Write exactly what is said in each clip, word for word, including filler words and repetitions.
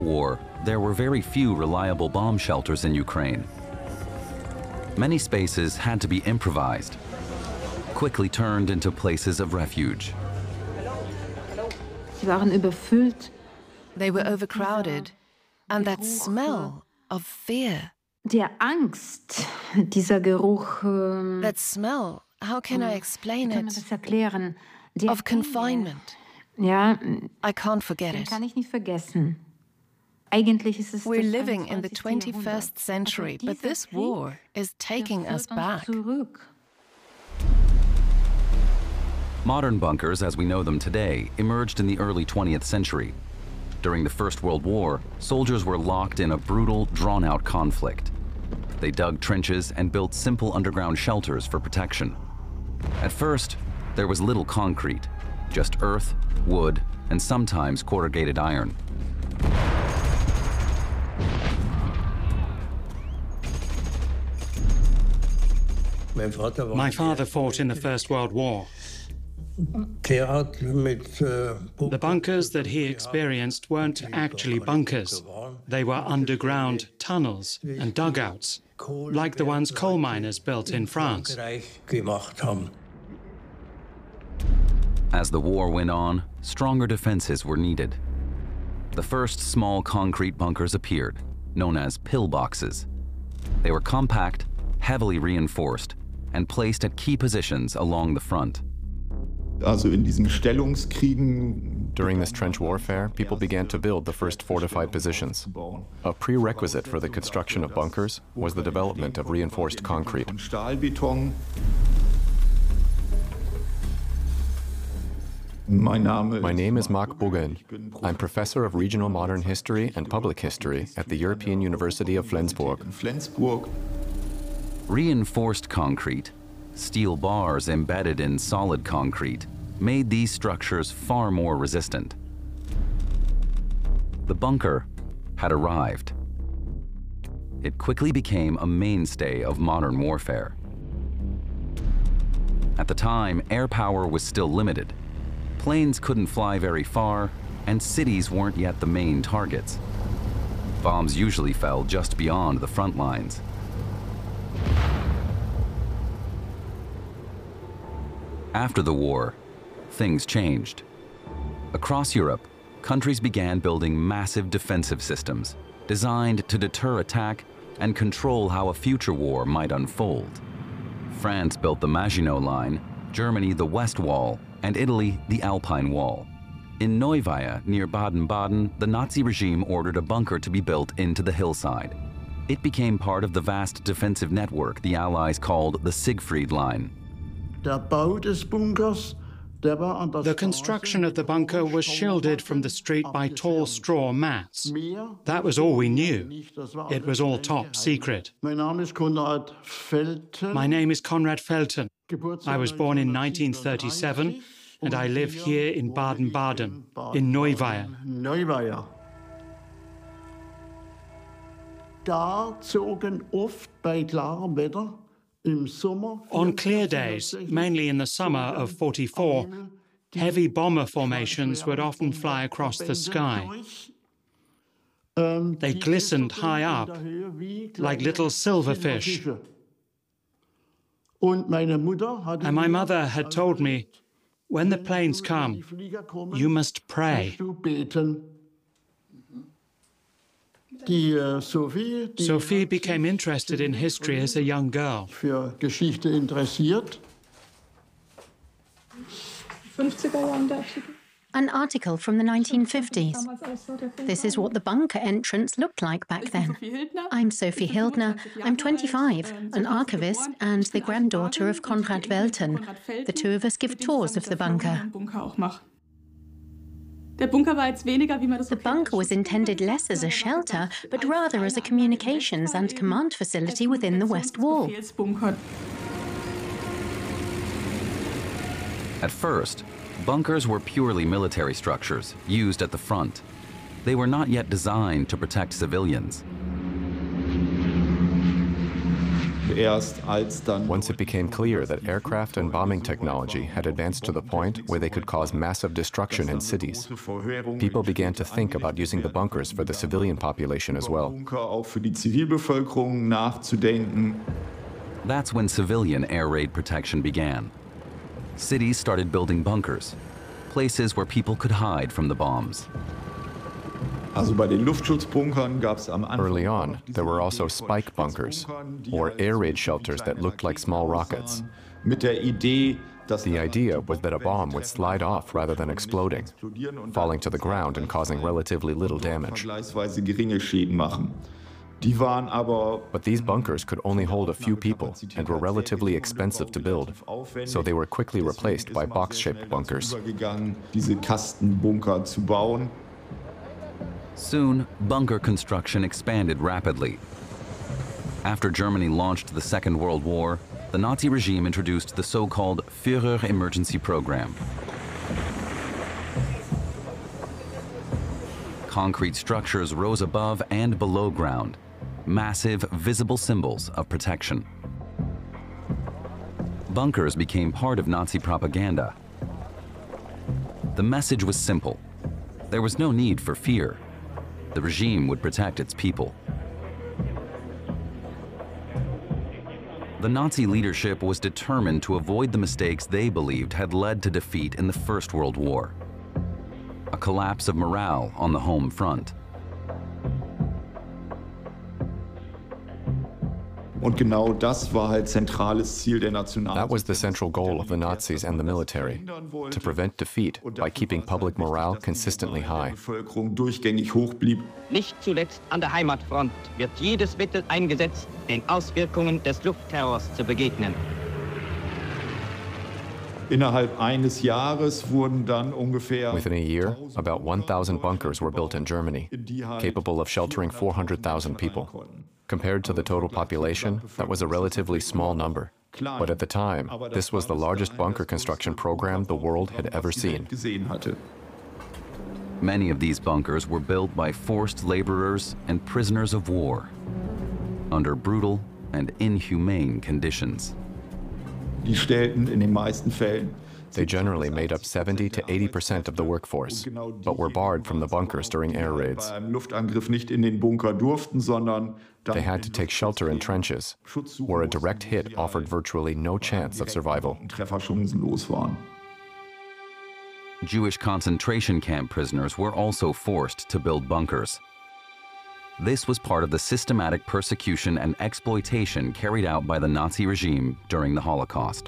War, there were very few reliable bomb shelters in Ukraine. Many spaces had to be improvised, quickly turned into places of refuge. Sie waren überfüllt. They were overcrowded, and that smell of fear. Der Angst, dieser Geruch. Ähm, that smell, how can I explain wie kann man it? das erklären? Der Of confinement. Ja, I can't forget den it. kann ich nicht vergessen. Eigentlich ist es We're das living in the einundzwanzigste twenty-first century, Jahrhundert. but this war is taking Der us führt uns back. zurück. Modern bunkers, as we know them today, emerged in the early twentieth century. During the First World War, soldiers were locked in a brutal, drawn-out conflict. They dug trenches and built simple underground shelters for protection. At first, there was little concrete, just earth, wood, and sometimes corrugated iron. My father fought in the First World War. The bunkers that he experienced weren't actually bunkers. They were underground tunnels and dugouts, like the ones coal miners built in France. As the war went on, stronger defenses were needed. The first small concrete bunkers appeared, known as pillboxes. They were compact, heavily reinforced, and placed at key positions along the front. Also in diesen Stellungskriegen. During this trench warfare, people began to build the first fortified positions. A prerequisite for the construction of bunkers was the development of reinforced concrete. Stahlbeton. My name is Marc Buggen. I'm professor of regional modern history and public history at the European University of Flensburg. Reinforced concrete, steel bars embedded in solid concrete, made these structures far more resistant. The bunker had arrived. It quickly became a mainstay of modern warfare. At the time, air power was still limited. Planes couldn't fly very far, and cities weren't yet the main targets. Bombs usually fell just beyond the front lines. After the war, things changed. Across Europe, countries began building massive defensive systems designed to deter attack and control how a future war might unfold. France built the Maginot Line, Germany the West Wall, and Italy the Alpine Wall. In Neuweier, near Baden-Baden, the Nazi regime ordered a bunker to be built into the hillside. It became part of the vast defensive network the Allies called the Siegfried Line. The construction of the bunker was shielded from the street by tall straw mats. That was all we knew. It was all top secret. My name is Konrad Felten. I was born in nineteen thirty-seven, and I live here in Baden-Baden, in Neuweier. On clear days, mainly in the summer of forty-four, heavy bomber formations would often fly across the sky. They glistened high up, like little silverfish. And my mother had told me, when the planes come, you must pray. Sophie became interested in history as a young girl. An article from the nineteen fifties. This is what the bunker entrance looked like back then. I'm Sophie Hildner. I'm twenty-five, an archivist and the granddaughter of Konrad Welten. The two of us give tours of the bunker. The bunker was intended less as a shelter, but rather as a communications and command facility within the West Wall. At first, bunkers were purely military structures used at the front. They were not yet designed to protect civilians. Once it became clear that aircraft and bombing technology had advanced to the point where they could cause massive destruction in cities, people began to think about using the bunkers for the civilian population as well. That's when civilian air raid protection began. Cities started building bunkers, places where people could hide from the bombs. Early on, there were also spike bunkers, or air raid shelters that looked like small rockets. The idea was that a bomb would slide off rather than exploding, falling to the ground and causing relatively little damage. But these bunkers could only hold a few people and were relatively expensive to build, so they were quickly replaced by box-shaped bunkers. Soon, bunker construction expanded rapidly. After Germany launched the Second World War, the Nazi regime introduced the so-called Führer Emergency Program. Concrete structures rose above and below ground, massive, visible symbols of protection. Bunkers became part of Nazi propaganda. The message was simple. There was no need for fear. The regime would protect its people. The Nazi leadership was determined to avoid the mistakes they believed had led to defeat in the First World War. A collapse of morale on the home front. That was the central goal of the Nazis and the military, to prevent defeat by keeping public morale consistently high. Nicht zuletzt an der Heimatfront wird jedes Mittel eingesetzt, den Auswirkungen des Luftterrors zu begegnen. Within a year, about one thousand bunkers were built in Germany, capable of sheltering four hundred thousand people. Compared to the total population, that was a relatively small number. But at the time, this was the largest bunker construction program the world had ever seen. Many of these bunkers were built by forced laborers and prisoners of war, under brutal and inhumane conditions. They generally made up seventy to eighty percent of the workforce, but were barred from the bunkers during air raids. They had to take shelter in trenches, where a direct hit offered virtually no chance of survival. Jewish concentration camp prisoners were also forced to build bunkers. This was part of the systematic persecution and exploitation carried out by the Nazi regime during the Holocaust.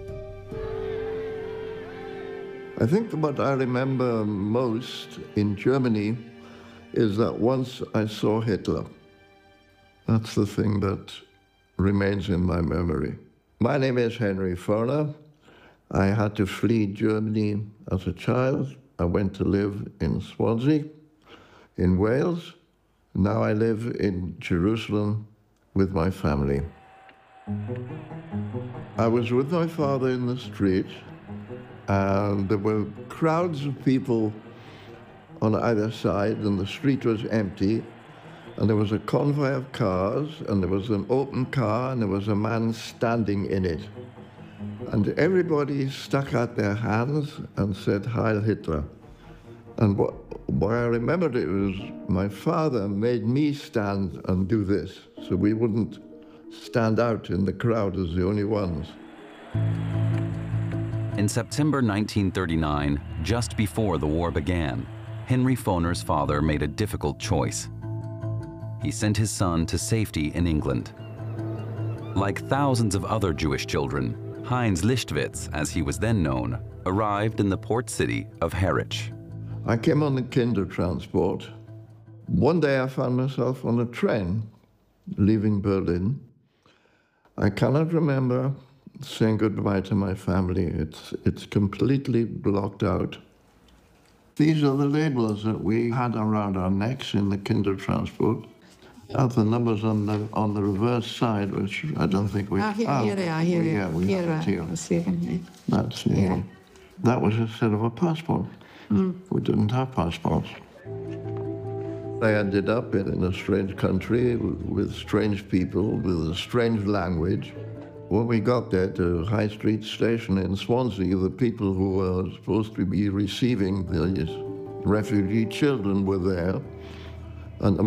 I think what I remember most in Germany is that once I saw Hitler. That's the thing that remains in my memory. My name is Henry Foner. I had to flee Germany as a child. I went to live in Swansea, in Wales. Now I live in Jerusalem with my family. I was with my father in the street, and there were crowds of people on either side, and the street was empty, and there was a convoy of cars, and there was an open car, and there was a man standing in it. And everybody stuck out their hands and said, "Heil Hitler." And what, what I remembered it was my father made me stand and do this, so we wouldn't stand out in the crowd as the only ones. In September nineteen thirty-nine, just before the war began, Henry Foner's father made a difficult choice. He sent his son to safety in England. Like thousands of other Jewish children, Heinz Lichtwitz, as he was then known, arrived in the port city of Harwich. I came on the kinder transport. One day I found myself on a train leaving Berlin. I cannot remember saying goodbye to my family. It's, it's completely blocked out. These are the labels that we had around our necks in the kinder transport. Are the numbers on the on the reverse side, which I don't think we. Ah, here, oh, here they are. Here, yeah, we here, have it here. here. That's yeah. Yeah. That was instead of a passport. Mm. We didn't have passports. I ended up in a strange country with strange people, with a strange language. When we got there to High Street Station in Swansea, the people who were supposed to be receiving these refugee children were there. And